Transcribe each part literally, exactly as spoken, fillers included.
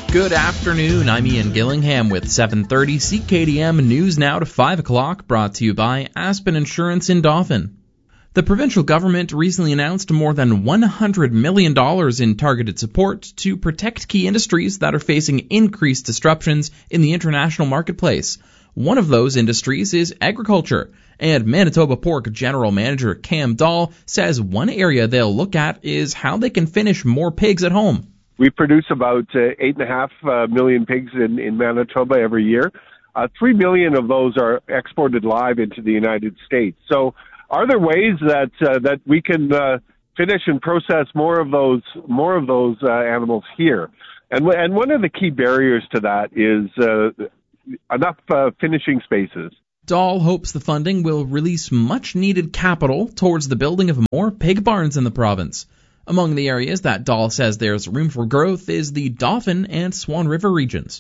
Good afternoon, I'm Ian Gillingham with seven thirty C K D M News Now to five o'clock, brought to you by Aspen Insurance in Dauphin. The provincial government recently announced more than one hundred million dollars in targeted support to protect key industries that are facing increased disruptions in the international marketplace. One of those industries is agriculture, and Manitoba Pork General Manager Cam Dahl says one area they'll look at is how they can finish more pigs at home. We produce about uh, eight and a half uh, million pigs in, in Manitoba every year. Uh, three million of those are exported live into the United States. So, are there ways that uh, that we can uh, finish and process more of those more of those uh, animals here? And w- and one of the key barriers to that is uh, enough uh, finishing spaces. Dahl hopes the funding will release much-needed capital towards the building of more pig barns in the province. Among the areas that Dahl says there's room for growth is the Dauphin and Swan River regions.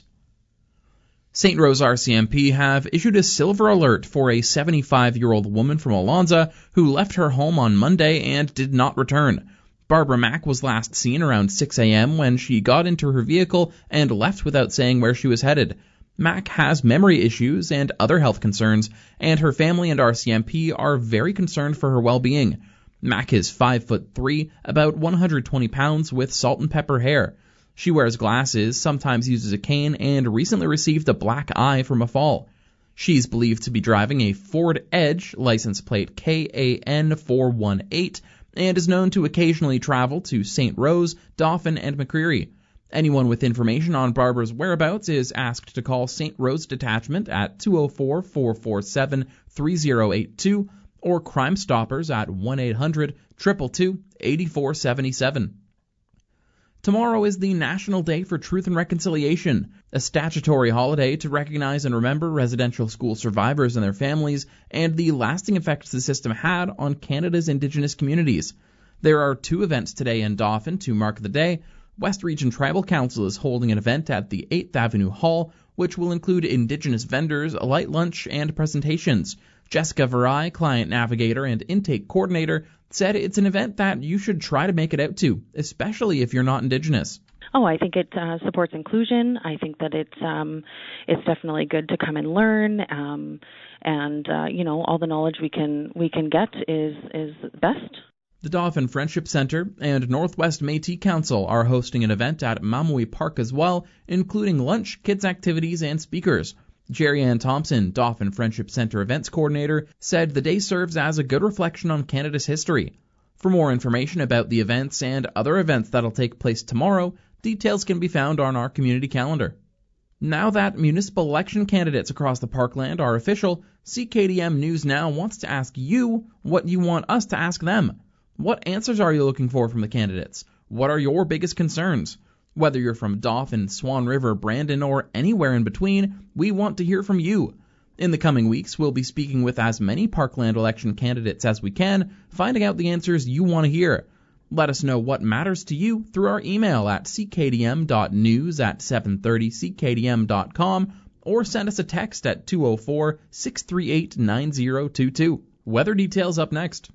Saint Rose R C M P have issued a silver alert for a seventy-five-year-old woman from Alonza who left her home on Monday and did not return. Barbara Mack was last seen around six a.m. when she got into her vehicle and left without saying where she was headed. Mack has memory issues and other health concerns, and her family and R C M P are very concerned for her well-being. Mack is five foot three, about one hundred twenty pounds, with salt and pepper hair. She wears glasses, sometimes uses a cane, and recently received a black eye from a fall. She's believed to be driving a Ford Edge, license plate K A N four one eight, and is known to occasionally travel to Saint Rose, Dauphin, and McCreary. Anyone with information on Barbara's whereabouts is asked to call Saint Rose Detachment at two oh four, four four seven, three oh eight two or Crime Stoppers at one eight hundred, two two two, eight four seven seven. Tomorrow is the National Day for Truth and Reconciliation, a statutory holiday to recognize and remember residential school survivors and their families and the lasting effects the system had on Canada's Indigenous communities. There are two events today in Dauphin to mark the day. West Region Tribal Council is holding an event at the eighth Avenue Hall, which will include Indigenous vendors, a light lunch, and presentations. Jessica Varai, Client Navigator and Intake Coordinator, said it's an event that you should try to make it out to, especially if you're not Indigenous. Oh, I think it uh, supports inclusion. I think that it's um, it's definitely good to come and learn, um, and uh, you know, all the knowledge we can we can get is is best. The Dauphin Friendship Centre and Northwest Métis Council are hosting an event at Mamui Park as well, including lunch, kids' activities, and speakers. Jerry Ann Thompson, Dauphin Friendship Centre Events Coordinator, said the day serves as a good reflection on Canada's history. For more information about the events and other events that'll take place tomorrow, details can be found on our community calendar. Now that municipal election candidates across the Parkland are official, C K D M News Now wants to ask you what you want us to ask them. What answers are you looking for from the candidates? What are your biggest concerns? Whether you're from Dauphin, Swan River, Brandon, or anywhere in between, we want to hear from you. In the coming weeks, we'll be speaking with as many Parkland election candidates as we can, finding out the answers you want to hear. Let us know what matters to you through our email at c k d m dot news at seven thirty c k d m dot com or send us a text at two oh four, six three eight, nine oh two two. Weather details up next.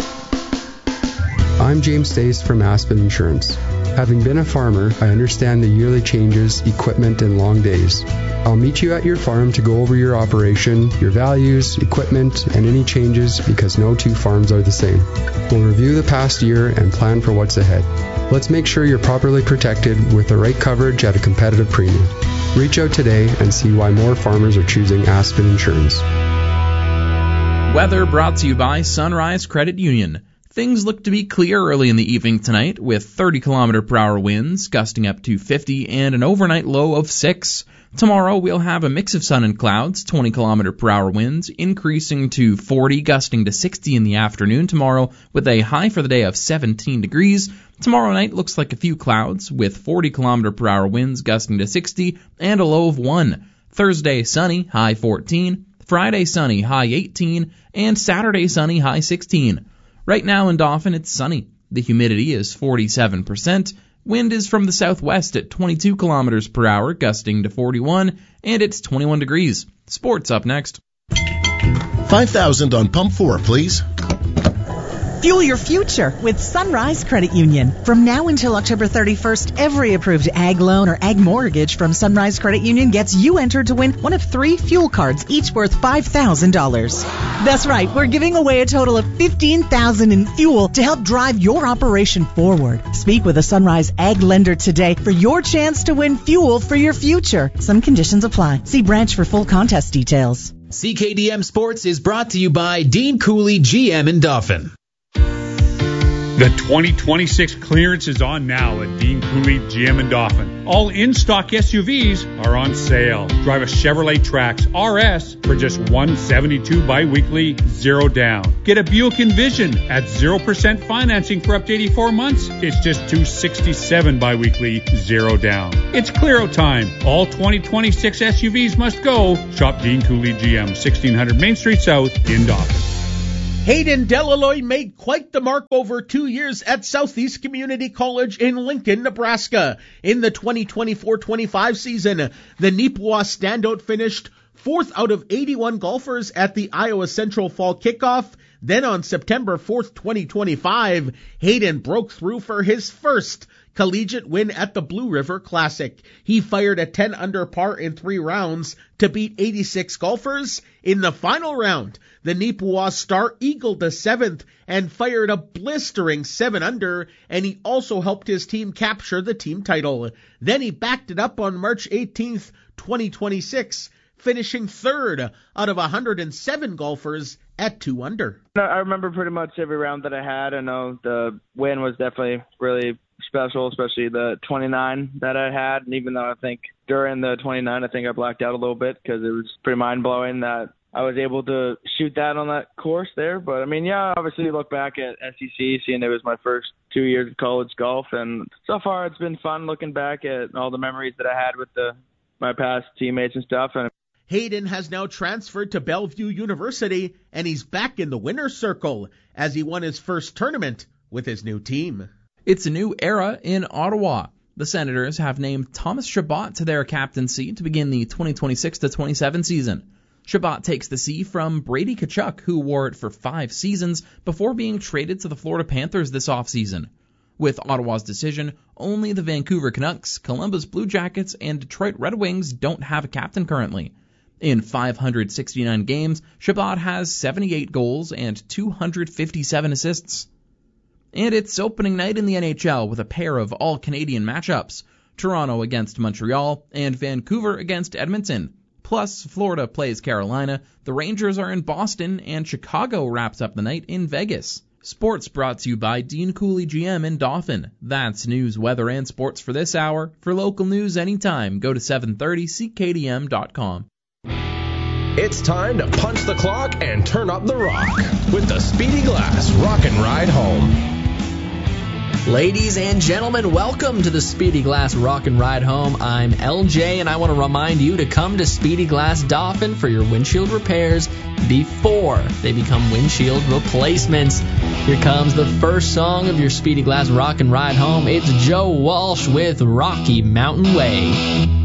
I'm James Stace from Aspen Insurance. Having been a farmer, I understand the yearly changes, equipment, and long days. I'll meet you at your farm to go over your operation, your values, equipment, and any changes because no two farms are the same. We'll review the past year and plan for what's ahead. Let's make sure you're properly protected with the right coverage at a competitive premium. Reach out today and see why more farmers are choosing Aspen Insurance. Weather brought to you by Sunrise Credit Union. Things look to be clear early in the evening tonight, with thirty kilometer per hour winds gusting up to fifty and an overnight low of six. Tomorrow we'll have a mix of sun and clouds, twenty kilometer per hour winds increasing to forty, gusting to sixty in the afternoon tomorrow, with a high for the day of seventeen degrees. Tomorrow night looks like a few clouds, with forty kilometer per hour winds gusting to sixty and a low of one. Thursday sunny, high fourteen. Friday sunny, high eighteen. And Saturday sunny, high sixteen. Right now in Dauphin, it's sunny. The humidity is forty-seven percent. Wind is from the southwest at twenty-two kilometers per hour, gusting to forty-one, and it's twenty-one degrees. Sports up next. five thousand on pump four, please. Fuel your future with Sunrise Credit Union. From now until October thirty-first, every approved ag loan or ag mortgage from Sunrise Credit Union gets you entered to win one of three fuel cards, each worth five thousand dollars. That's right, we're giving away a total of fifteen thousand dollars in fuel to help drive your operation forward. Speak with a Sunrise Ag lender today for your chance to win fuel for your future. Some conditions apply. See branch for full contest details. C K D M Sports is brought to you by Dean Cooley G M in Dauphin. The twenty twenty-six clearance is on now at Dean Cooley G M and Dauphin. All in-stock S U Vs are on sale. Drive a Chevrolet Trax R S for just one hundred seventy-two dollars bi-weekly, zero down. Get a Buick Envision at zero percent financing for up to eighty-four months. It's just two hundred sixty-seven dollars bi-weekly, zero down. It's clear out time. All twenty twenty-six S U Vs must go. Shop Dean Cooley G M, sixteen hundred Main Street South in Dauphin. Hayden Delaloy made quite the mark over two years at Southeast Community College in Lincoln, Nebraska. In the twenty twenty-four twenty-five season, the Neepawa standout finished fourth out of eighty-one golfers at the Iowa Central Fall Kickoff. Then on September fourth, twenty twenty-five, Hayden broke through for his first collegiate win at the Blue River Classic. He fired a ten under par in three rounds to beat eighty-six golfers. In the final round, the Neepawa star eagled the seventh and fired a blistering seven under, and he also helped his team capture the team title. Then he backed it up on March eighteenth, twenty twenty-six, finishing third out of one hundred seven golfers at two under. I remember pretty much every round that I had. I know the win was definitely really special, especially the twenty-nine that I had. And even though I think during the twenty-nine, I think I blacked out a little bit because it was pretty mind-blowing that I was able to shoot that on that course there. But, I mean, yeah, obviously you look back at S E C, seeing it was my first two years of college golf. And so far it's been fun looking back at all the memories that I had with the my past teammates and stuff. And Hayden has now transferred to Bellevue University, and he's back in the winner's circle as he won his first tournament with his new team. It's a new era in Ottawa. The Senators have named Thomas Chabot to their captaincy to begin the twenty twenty-six to twenty-seven season. Chabot takes the C from Brady Tkachuk, who wore it for five seasons before being traded to the Florida Panthers this offseason. With Ottawa's decision, only the Vancouver Canucks, Columbus Blue Jackets, and Detroit Red Wings don't have a captain currently. In five hundred sixty-nine games, Chabot has seventy-eight goals and two hundred fifty-seven assists. And it's opening night in the N H L with a pair of all-Canadian matchups, Toronto against Montreal and Vancouver against Edmonton. Plus, Florida plays Carolina, the Rangers are in Boston, and Chicago wraps up the night in Vegas. Sports brought to you by Dean Cooley G M in Dauphin. That's news, weather, and sports for this hour. For local news anytime, go to seven thirty C K D M dot com. It's time to punch the clock and turn up the rock with the Speedy Glass Rock and Ride Home. Ladies and gentlemen, welcome to the Speedy Glass Rock and Ride Home. I'm L J, and I want to remind you to come to Speedy Glass Dauphin for your windshield repairs before they become windshield replacements. Here comes the first song of your Speedy Glass Rock and Ride Home. It's Joe Walsh with Rocky Mountain Way.